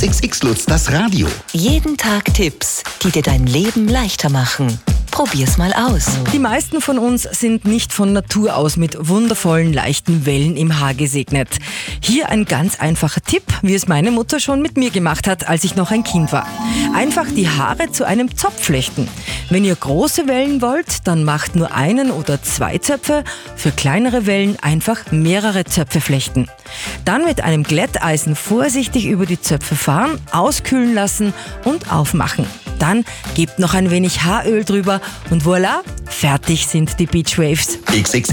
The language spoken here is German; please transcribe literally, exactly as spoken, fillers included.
X X Lutz, das Radio. Jeden Tag Tipps, die dir dein Leben leichter machen. Probier's mal aus. Die meisten von uns sind nicht von Natur aus mit wundervollen, leichten Wellen im Haar gesegnet. Hier ein ganz einfacher Tipp, wie es meine Mutter schon mit mir gemacht hat, als ich noch ein Kind war. Einfach die Haare zu einem Zopf flechten. Wenn ihr große Wellen wollt, dann macht nur einen oder zwei Zöpfe. Für kleinere Wellen einfach mehrere Zöpfe flechten. Dann mit einem Glätteisen vorsichtig über die Zöpfe fahren, auskühlen lassen und aufmachen. Dann gebt noch ein wenig Haaröl drüber und voilà, fertig sind die Beach Waves. X X